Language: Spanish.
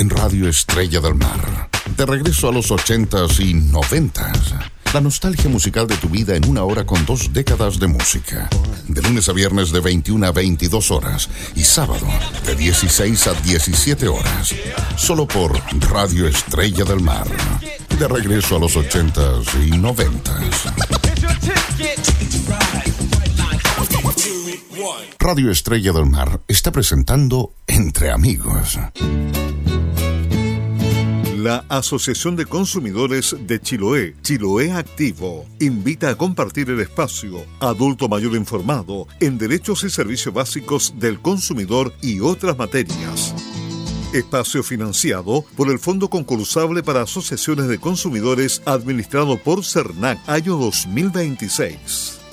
en Radio Estrella del Mar. De regreso a los 80s y 90s. La nostalgia musical de tu vida en una hora con 2 décadas de música. De lunes a viernes de 21 a 22 horas. Y sábado de 16 a 17 horas. Solo por Radio Estrella del Mar. De regreso a los 80s y 90s. Radio Estrella del Mar está presentando Entre Amigos. La Asociación de Consumidores de Chiloé, Chiloé Activo, invita a compartir el espacio Adulto Mayor Informado en Derechos y Servicios Básicos del Consumidor y otras materias. Espacio financiado por el Fondo Concursable para Asociaciones de Consumidores administrado por CERNAC, año 2026.